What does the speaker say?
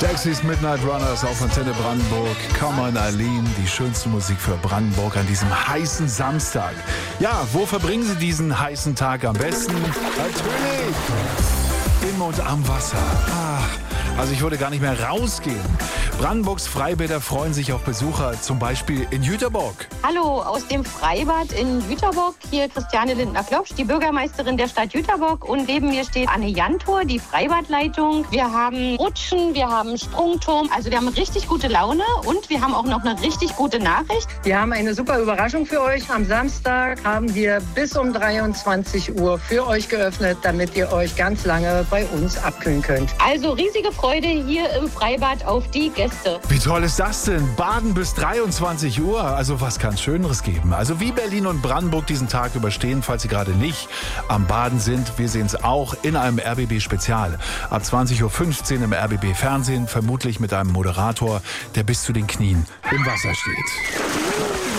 Dexys Midnight Runners auf Antenne Brandenburg. Come on, Eileen, die schönste Musik für Brandenburg an diesem heißen Samstag. Ja, wo verbringen Sie diesen heißen Tag am besten? Natürlich im und am Wasser. Also ich würde gar nicht mehr rausgehen. Brandenburgs Freibäder freuen sich auf Besucher, zum Beispiel in Jüterbock. Hallo aus dem Freibad in Jüterbock. Hier Christiane Lindner-Klopsch, die Bürgermeisterin der Stadt Jüterbock. Und neben mir steht Anne Jantor, die Freibadleitung. Wir haben Rutschen, wir haben Sprungturm. Also wir haben richtig gute Laune und wir haben auch noch eine richtig gute Nachricht. Wir haben eine super Überraschung für euch. Am Samstag haben wir bis um 23 Uhr für euch geöffnet, damit ihr euch ganz lange bei uns abkühlen könnt. Also riesige Freude hier im Freibad auf die Gäste. Wie toll ist das denn? Baden bis 23 Uhr. Also was kann es Schöneres geben? Also wie Berlin und Brandenburg diesen Tag überstehen, falls Sie gerade nicht am Baden sind. Wir sehen es auch in einem RBB-Spezial. Ab 20.15 Uhr im RBB-Fernsehen, vermutlich mit einem Moderator, der bis zu den Knien im Wasser steht.